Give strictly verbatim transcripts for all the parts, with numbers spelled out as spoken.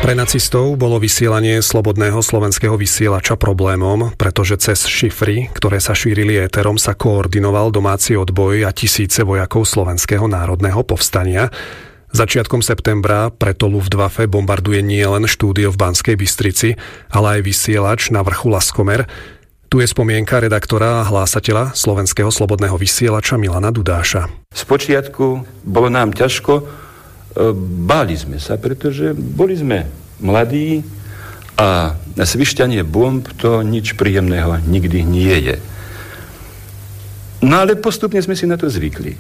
Pre nacistov bolo vysielanie slobodného slovenského vysielača problémom, pretože cez šifry, ktoré sa šírili éterom, sa koordinoval domáci odboj a tisíce vojakov Slovenského národného povstania. Začiatkom septembra preto Luftwaffe bombarduje nielen štúdio v Banskej Bystrici, ale aj vysielač na vrchu Laskomer. Tu je spomienka redaktora a hlásateľa Slovenského slobodného vysielača Milana Dudáša. Spočiatku bolo nám ťažko, báli sme sa, pretože boli sme mladí a svišťanie bomb to nič príjemného nikdy nie je. No ale postupne sme si na to zvykli.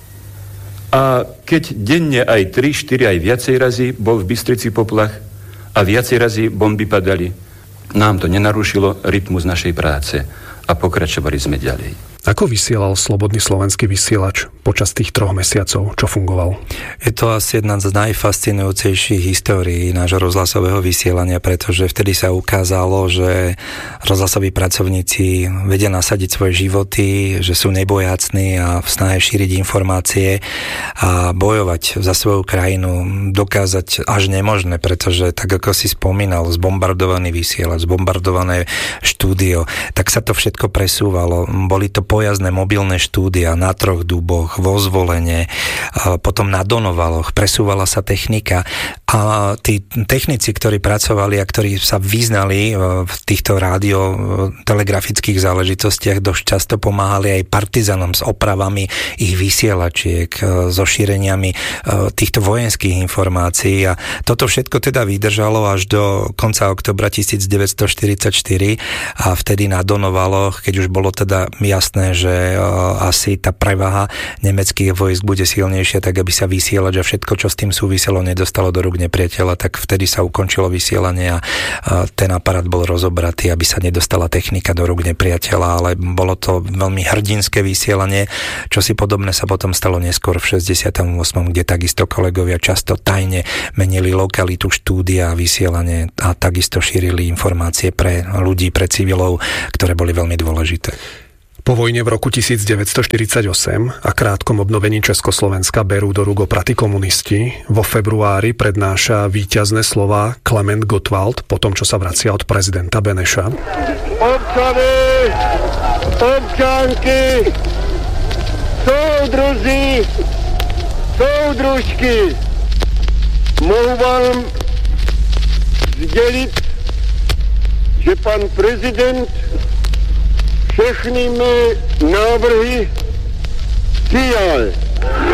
A keď denne aj tri, štyri, aj viacej razy bol v Bystrici poplach a viacej razy bomby padali, nám to nenarušilo rytmus našej práce a pokračovali sme ďalej. Ako vysielal slobodný slovenský vysielač počas tých troch mesiacov, čo fungoval? Je to asi jedna z najfascinujúcejších histórií nášho rozhlasového vysielania, pretože vtedy sa ukázalo, že rozhlasoví pracovníci vedia nasadiť svoje životy, že sú nebojácni a v snahe šíriť informácie a bojovať za svoju krajinu, dokázať až nemožné, pretože tak ako si spomínal, zbombardovaný vysielač, zbombardované štúdio, tak sa to všetko presúvalo. Boli to pojazdné mobilné štúdia na Troch Duboch, vo Zvolene, potom na Donovaloch, presúvala sa technika a tí technici, ktorí pracovali a ktorí sa vyznali v týchto rádiotelegrafických záležitostiach, dosť často pomáhali aj partizanom s opravami ich vysielačiek, so šíreniami týchto vojenských informácií a toto všetko teda vydržalo až do konca októbra devätnásťstoštyridsaťštyri a vtedy na Donovaloch, keď už bolo teda jasné, že asi tá prevaha nemeckých vojsk bude silnejšia, tak aby sa vysielať a všetko, čo s tým súviselo, nedostalo do rúk nepriateľa, tak vtedy sa ukončilo vysielanie a ten aparát bol rozobratý, aby sa nedostala technika do rúk nepriateľa, ale bolo to veľmi hrdinské vysielanie, čo si podobné sa potom stalo neskôr v šesťdesiatom ôsmom, kde takisto kolegovia často tajne menili lokalitu štúdia a vysielanie a takisto šírili informácie pre ľudí, pre civilov, ktoré boli veľmi dôležité. Po vojne v roku devätnásťstoštyridsaťosem a krátkom obnovení Československa berú do rúk opraty komunisti. Vo februári prednáša víťazné slová Klement Gottwald po tom, čo sa vracia od prezidenta Beneša. Občany, občanky, soudruzi, soudružky, mohu vám sdělit, že pan prezident všechny mé návrhy přijal.